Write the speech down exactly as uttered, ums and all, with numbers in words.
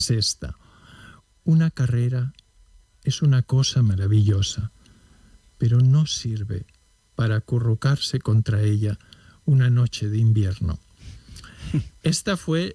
esta. Una carrera es una cosa maravillosa, pero no sirve para acurrucarse contra ella una noche de invierno. Esta fue